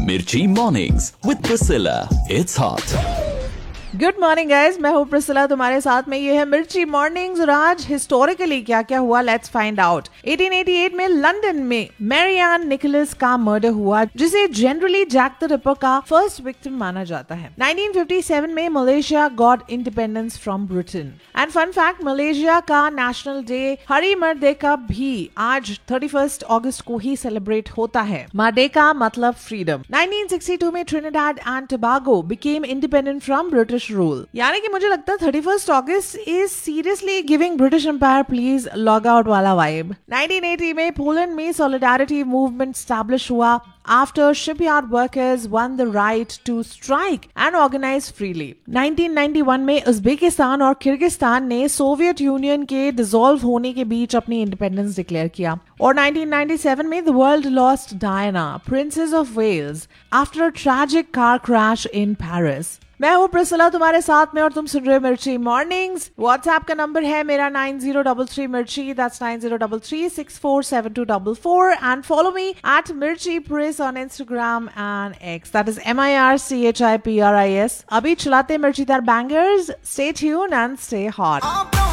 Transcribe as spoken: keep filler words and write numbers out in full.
Mirchi Mornings with Priscilla. It's hot. Good morning guys, मैं हूँ Priscilla तुम्हारे साथ में। ये है मिर्ची मॉर्निंग्स और आज हिस्टोरिकली क्या क्या हुआ लेट्स फाइंड आउट। अठारह सौ अट्ठासी में लंदन में मैरियान निकोलस का मर्डर हुआ, जिसे जनरली जैक द रिपर का फर्स्ट विक्टिम माना जाता है। नाइनटीन फिफ्टी सेवन में Malaysia got independence from Britain. And fun fact, Malaysia का नेशनल डे हरी मर्देका भी आज थर्टी फर्स्ट अगस्त को ही सेलिब्रेट होता है। मर्देका मतलब फ्रीडम। नाइनटीन सिक्सटी टू में Trinidad and Tobago became independent from British rule. यानी कि मुझे लगता है thirty first August is seriously giving British empire please log out वाला वाइब। नाइनटीन एटी में पोलैंड में सॉलिडारिटी मूवमेंट स्टैब्लिश हुआ after shipyard workers won the right to strike and organize freely. Nineteen ninety one में Uzbekistan और Kyrgyzstan ने Soviet union के dissolve होने के बीच अपनी इंडिपेंडेंस डिक्लेयर किया। और नाइनटीन नाइंटी सेवन में the world lost Diana, Princess of Wales, after a tragic car crash in Paris. मैं हूँ प्रिसिला तुम्हारे साथ में और तुम सुन रहे हो मिर्ची मॉर्निंग्स। व्हाट्सएप का नंबर है मेरा नाइन जीरो डबल थ्री मिर्ची, that's nine zero double three six four seven to double four, and follow me at मिर्ची प्रिस on Instagram and x, that is M I R C H I P R I S. अभी चलाते मिर्ची तार bangers. Stay tuned and stay hot.